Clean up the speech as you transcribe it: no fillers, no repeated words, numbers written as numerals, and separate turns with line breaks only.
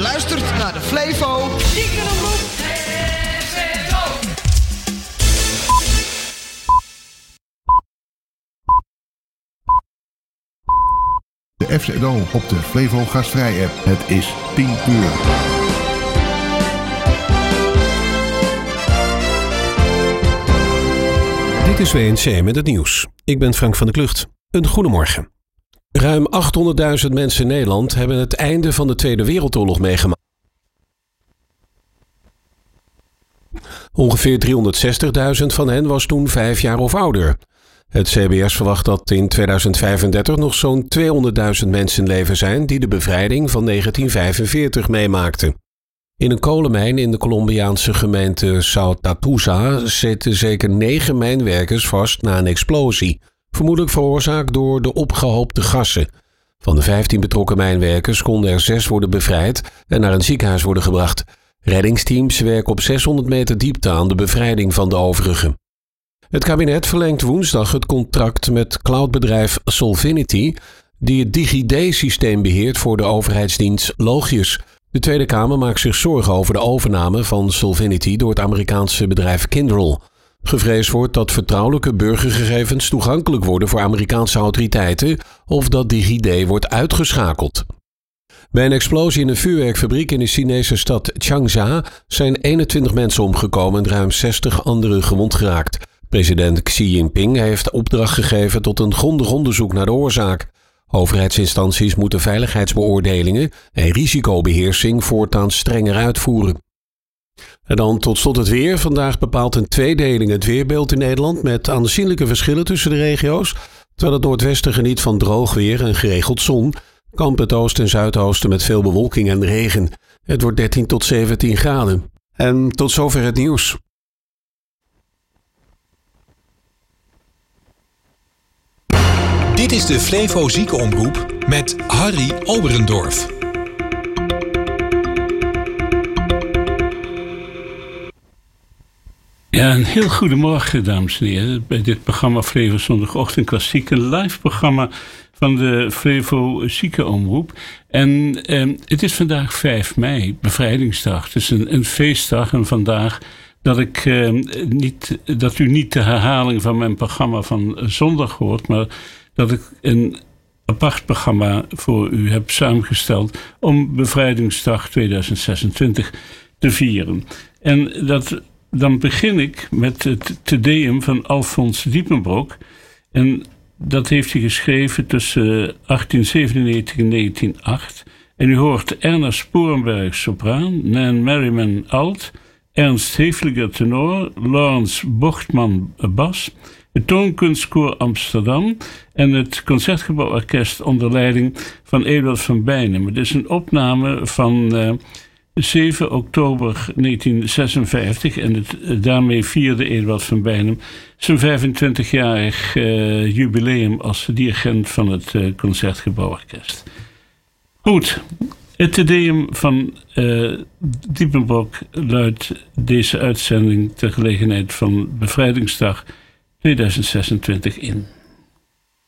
luistert naar de Flevo Ziekenomroep.
De FZO op de Flevo Gastvrij app. Het is 10 uur.
Dit is WNC met het nieuws. Ik ben Frank van der Klucht. Een goedemorgen. Ruim 800.000 mensen in Nederland hebben het einde van de Tweede Wereldoorlog meegemaakt. Ongeveer 360.000 van hen was toen 5 jaar of ouder. Het CBS verwacht dat in 2035 nog zo'n 200.000 mensen in leven zijn die de bevrijding van 1945 meemaakten. In een kolenmijn in de Colombiaanse gemeente Sao Tatusa zitten zeker 9 mijnwerkers vast na een explosie, vermoedelijk veroorzaakt door de opgehoopte gassen. Van de 15 betrokken mijnwerkers konden er 6 worden bevrijd en naar een ziekenhuis worden gebracht. Reddingsteams werken op 600 meter diepte aan de bevrijding van de overigen. Het kabinet verlengt woensdag het contract met cloudbedrijf Solvinity, die het DigiD-systeem beheert voor de overheidsdienst Logius. De Tweede Kamer maakt zich zorgen over de overname van Solvinity door het Amerikaanse bedrijf Kyndryl. Gevreesd wordt dat vertrouwelijke burgergegevens toegankelijk worden voor Amerikaanse autoriteiten of dat DigiD wordt uitgeschakeld. Bij een explosie in een vuurwerkfabriek in de Chinese stad Changsha zijn 21 mensen omgekomen en ruim 60 anderen gewond geraakt. President Xi Jinping heeft opdracht gegeven tot een grondig onderzoek naar de oorzaak. Overheidsinstanties moeten veiligheidsbeoordelingen en risicobeheersing voortaan strenger uitvoeren. En dan tot slot het weer. Vandaag bepaalt een tweedeling het weerbeeld in Nederland met aanzienlijke verschillen tussen de regio's. Terwijl het noordwesten geniet van droog weer en geregeld zon, kampt het oosten en zuidoosten met veel bewolking en regen. Het wordt 13 tot 17 graden. En tot zover het nieuws.
Dit is de Flevo Ziekenomroep met Harry Oberendorf.
Ja, een heel goedemorgen, dames en heren. Bij dit programma Flevo Zondagochtend Klassiek, een live programma van de Flevo Ziekenomroep. En het is vandaag 5 mei, bevrijdingsdag. Het is een feestdag en vandaag dat dat u niet de herhaling van mijn programma van zondag hoort, maar dat ik een apart programma voor u heb samengesteld om Bevrijdingsdag 2026 te vieren. En dan begin ik met het Te Deum van Alfons Diepenbrock. En dat heeft hij geschreven tussen 1897 en 1908. En u hoort Erna Sporenberg sopraan, Nan Merriman alt, Ernst Hefliger tenor, Lawrence Bochtman bas, het Toonkunstkoor Amsterdam en het Concertgebouworkest onder leiding van Eduard van Bijnem. Het is een opname van 7 oktober 1956 en daarmee vierde Eduard van Bijnem zijn 25-jarig jubileum als dirigent van het Concertgebouworkest. Goed, het Te Deum van Diepenbrock luidt deze uitzending ter gelegenheid van Bevrijdingsdag 2026 in.